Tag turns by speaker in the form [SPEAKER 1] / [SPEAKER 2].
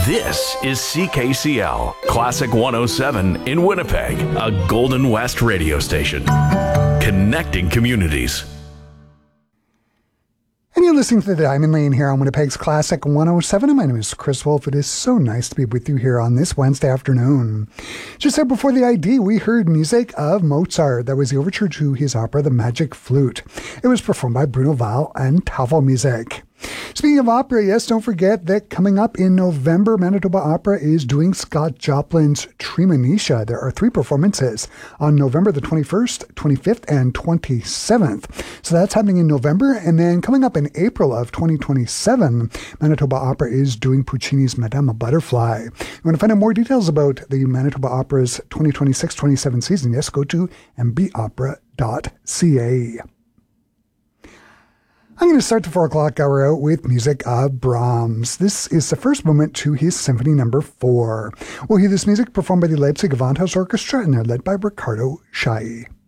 [SPEAKER 1] This is CKCL, Classic 107 in Winnipeg, a Golden West radio station. Connecting communities.
[SPEAKER 2] And you're listening to the Diamond Lane here on Winnipeg's Classic 107. And my name is Chris Wolf. It is so nice to be with you here on this Wednesday afternoon. Just there before the ID, we heard music of Mozart. That was the overture to his opera, The Magic Flute. It was performed by Bruno Val and Tafelmusik. Speaking of opera, yes, don't forget that coming up in November, Manitoba Opera is doing Scott Joplin's Treemonisha. There are 3 performances on November the 21st, 25th, and 27th. So that's happening in November. And then coming up in April of 2027, Manitoba Opera is doing Puccini's Madame Butterfly. You want to find out more details about the Manitoba Opera's 2026-27 season? Yes, go to mbopera.ca. I'm going to start the 4 o'clock hour out with music of Brahms. This is the first movement to his Symphony No. 4. We'll hear this music performed by the Leipzig Gewandhaus Orchestra, and they're led by Ricardo Chailly.